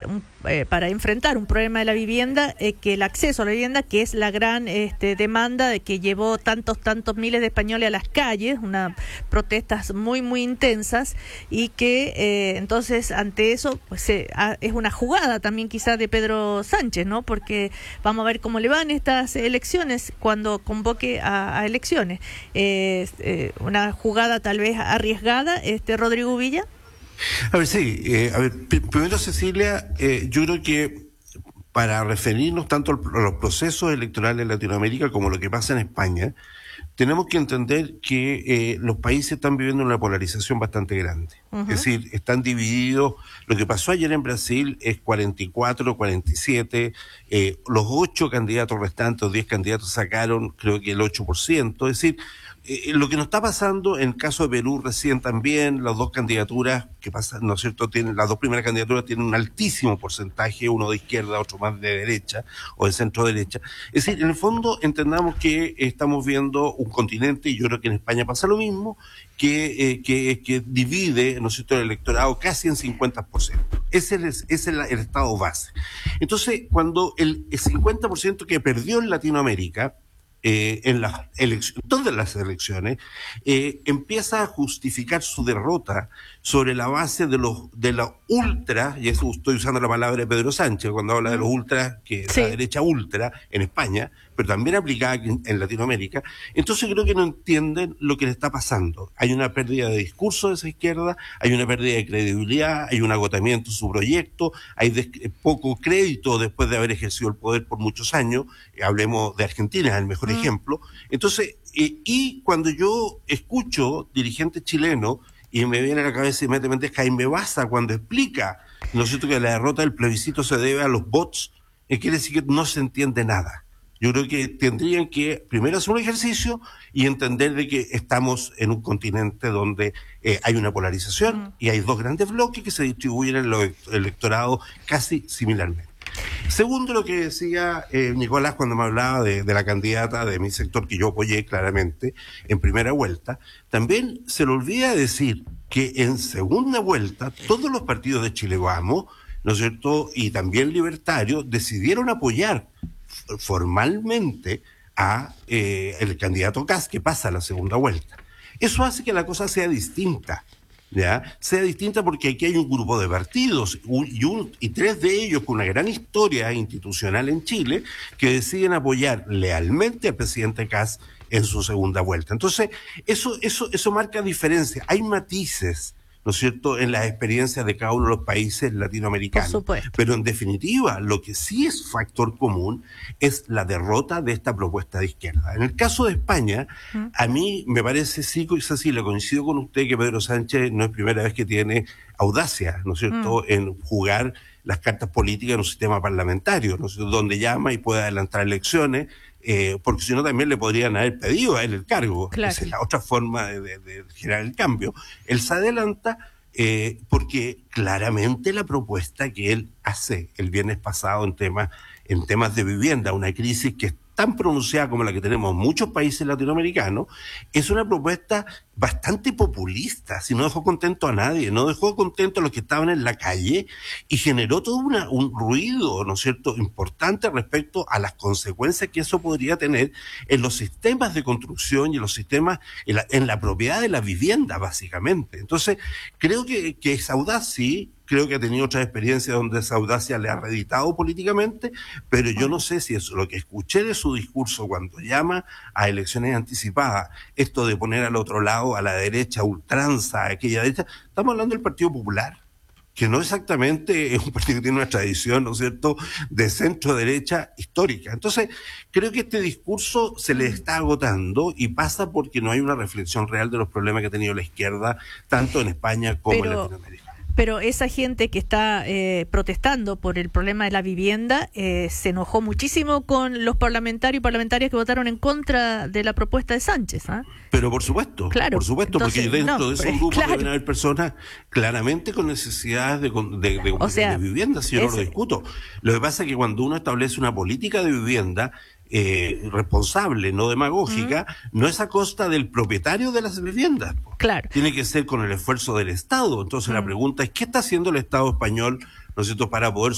para enfrentar un problema de la vivienda, que el acceso a la vivienda, que es la gran demanda de que llevó tantos miles de españoles a las calles, unas protestas muy intensas, y que entonces ante eso pues es una jugada también quizás de Pedro Sánchez, ¿no? Porque vamos a ver cómo le van estas elecciones cuando convoque a elecciones. Una jugada tal vez arriesgada, Rodrigo Villa. A ver, sí, primero, Cecilia, yo creo que para referirnos tanto a los procesos electorales en Latinoamérica como lo que pasa en España, tenemos que entender que los países están viviendo una polarización bastante grande. Uh-huh. Es decir, están divididos. Lo que pasó ayer en Brasil es 44, 47. Los 8 candidatos restantes, 10 candidatos sacaron, creo que el 8%. Es decir, lo que nos está pasando en el caso de Perú recién también, las dos candidaturas que pasan, ¿no es cierto? Las dos primeras candidaturas tienen un altísimo porcentaje, uno de izquierda, otro más de derecha o de centro derecha. Es decir, en el fondo entendamos que estamos viendo un continente, y yo creo que en España pasa lo mismo, que divide, ¿no es cierto?, el electorado casi en 50%. Ese es el estado base. Entonces, cuando el 50% que perdió en Latinoamérica, en las elecciones, todas las elecciones, empieza a justificar su derrota sobre la base de la ultra, y eso estoy usando la palabra de Pedro Sánchez cuando habla de los ultras, que es la derecha ultra en España, pero también aplicada en Latinoamérica. Entonces creo que no entienden lo que le está pasando. Hay una pérdida de discurso de esa izquierda, hay una pérdida de credibilidad, hay un agotamiento de su proyecto, hay poco crédito después de haber ejercido el poder por muchos años. Hablemos de Argentina, es el mejor ejemplo. Entonces, y cuando yo escucho dirigentes chilenos, y me viene a la cabeza inmediatamente Jaime Baza cuando explica, ¿no es cierto?, que la derrota del plebiscito se debe a los bots, quiere decir que no se entiende nada. Yo creo que tendrían que primero hacer un ejercicio y entender de que estamos en un continente donde hay una polarización y hay dos grandes bloques que se distribuyen en los electorados casi similarmente. Segundo, lo que decía Nicolás cuando me hablaba de la candidata de mi sector, que yo apoyé claramente en primera vuelta, también se le olvida decir que en segunda vuelta todos los partidos de Chile Vamos, ¿no es cierto?, y también libertarios, decidieron apoyar formalmente a el candidato Kast, que pasa a la segunda vuelta. Eso hace que la cosa sea distinta. ¿Ya? Sea distinta porque aquí hay un grupo de partidos y 3 de ellos con una gran historia institucional en Chile que deciden apoyar lealmente al presidente Kast en su segunda vuelta. Entonces, eso marca diferencia. Hay matices, ¿no es cierto?, en las experiencias de cada uno de los países latinoamericanos. Por supuesto. Pero en definitiva, lo que sí es factor común es la derrota de esta propuesta de izquierda. En el caso de España, a mí me parece, sí, Cecilia, coincido con usted que Pedro Sánchez no es primera vez que tiene audacia, ¿no es cierto?, en jugar las cartas políticas en un sistema parlamentario, ¿no es cierto?, donde llama y puede adelantar elecciones, porque si no también le podrían haber pedido a él el cargo. Claro. Esa es la otra forma de generar el cambio. Él se adelanta porque claramente la propuesta que él hace el viernes pasado en temas de vivienda, una crisis que es tan pronunciada como la que tenemos en muchos países latinoamericanos, es una propuesta bastante populista, si no dejó contento a nadie, no dejó contento a los que estaban en la calle y generó todo un ruido, ¿no es cierto?, importante respecto a las consecuencias que eso podría tener en los sistemas de construcción y en los sistemas, en la propiedad de la vivienda, básicamente. Entonces, creo que es audaz, sí. Creo que ha tenido otras experiencias donde esa audacia le ha reeditado políticamente, pero yo no sé si eso, lo que escuché de su discurso cuando llama a elecciones anticipadas, esto de poner al otro lado a la derecha, ultranza, a aquella derecha, estamos hablando del Partido Popular, que no exactamente es un partido que tiene una tradición, ¿no es cierto?, de centro-derecha histórica. Entonces, creo que este discurso se le está agotando y pasa porque no hay una reflexión real de los problemas que ha tenido la izquierda, tanto en España como en Latinoamérica. Pero esa gente que está protestando por el problema de la vivienda se enojó muchísimo con los parlamentarios y parlamentarias que votaron en contra de la propuesta de Sánchez. Pero por supuesto, entonces, porque dentro de ese grupo deben haber personas claramente con necesidades de vivienda, si yo no lo discuto. Lo que pasa es que cuando uno establece una política de vivienda responsable, no demagógica, no es a costa del propietario de las viviendas. Claro. Tiene que ser con el esfuerzo del Estado. Entonces la pregunta es, ¿qué está haciendo el Estado español, ¿no es cierto?, para poder